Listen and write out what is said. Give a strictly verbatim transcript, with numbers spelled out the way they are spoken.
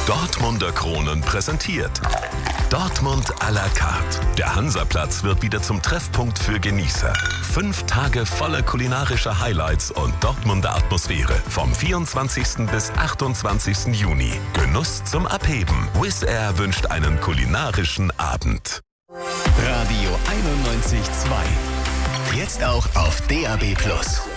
Dortmunder Kronen präsentiert Dortmund à la carte. Der Hansaplatz wird wieder zum Treffpunkt für Genießer. Fünf Tage voller kulinarischer Highlights und Dortmunder Atmosphäre. Vom vierundzwanzigsten bis achtundzwanzigsten Juni. Genuss zum Abheben. Wizz Air wünscht einen kulinarischen Abend. Radio einundneunzig Komma zwei. Jetzt auch auf D A B plus.